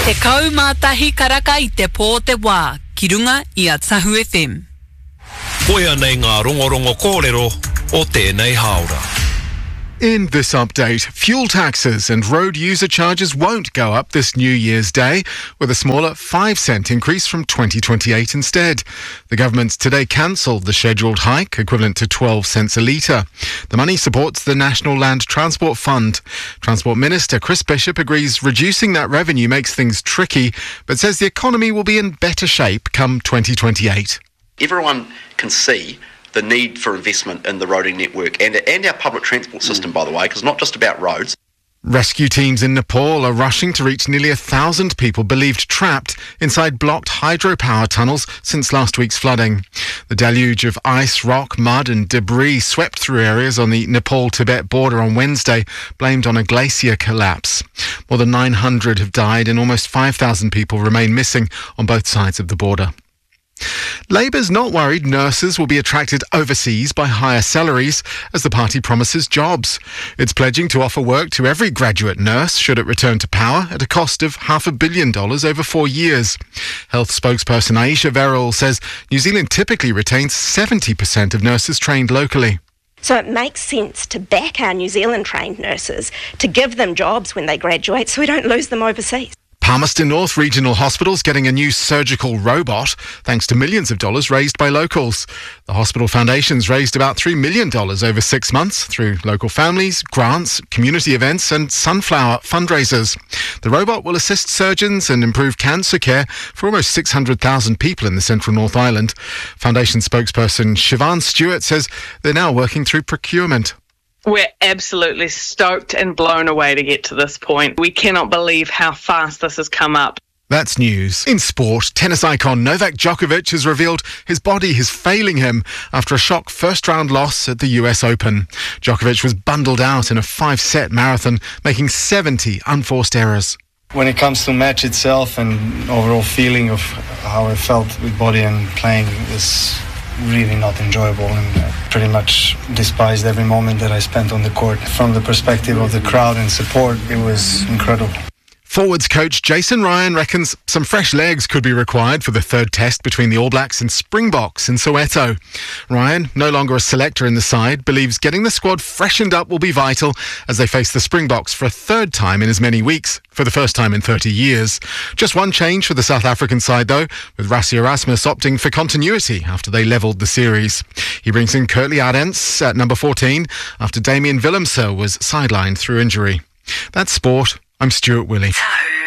Te kaumātahi karaka I te pō te wā, ki runga I a Tahu FM. Koia nei ngā rongorongo kōrero o tēnei haora. In this update, fuel taxes and road user charges won't go up this New Year's Day, with a smaller 5-cent increase from 2028 instead. The government today cancelled the scheduled hike, equivalent to 12 cents a litre. The money supports the National Land Transport Fund. Transport Minister Chris Bishop agrees reducing that revenue makes things tricky, but says the economy will be in better shape come 2028. Everyone can see the need for investment in the roading network and our public transport system, by the way, because it's not just about roads. Rescue teams in Nepal are rushing to reach nearly 1,000 people believed trapped inside blocked hydropower tunnels since last week's flooding. The deluge of ice, rock, mud and debris swept through areas on the Nepal-Tibet border on Wednesday, blamed on a glacier collapse. More than 900 have died and almost 5,000 people remain missing on both sides of the border. Labour's not worried nurses will be attracted overseas by higher salaries as the party promises jobs. It's pledging to offer work to every graduate nurse should it return to power at a cost of $500 million over 4 years. Health spokesperson Aisha Verrill says New Zealand typically retains 70% of nurses trained locally. So it makes sense to back our New Zealand trained nurses, to give them jobs when they graduate so we don't lose them overseas. Palmerston North Regional Hospital's getting a new surgical robot thanks to millions of dollars raised by locals. The hospital foundation's raised about $3 million over 6 months through local families, grants, community events and sunflower fundraisers. The robot will assist surgeons and improve cancer care for almost 600,000 people in the central North Island. Foundation spokesperson Siobhan Stewart says they're now working through procurement. We're absolutely stoked and blown away to get to this point. We cannot believe how fast this has come up. That's news. In sport, tennis icon Novak Djokovic has revealed his body is failing him after a shock first-round loss at the US Open. Djokovic was bundled out in a 5-set marathon, making 70 unforced errors. When it comes to match itself and overall feeling of how I felt with body and playing was really not enjoyable, and pretty much despised every moment that I spent on the court. From the perspective of the crowd and support, it was incredible. Forwards coach Jason Ryan reckons some fresh legs could be required for the third test between the All Blacks and Springboks in Soweto. Ryan, no longer a selector in the side, believes getting the squad freshened up will be vital as they face the Springboks for a third time in as many weeks, for the first time in 30 years. Just one change for the South African side though, with Rassie Erasmus opting for continuity after they levelled the series. He brings in Kurtley Arendse at number 14 after Damian Willemse was sidelined through injury. That's sport. I'm Stuart Willey.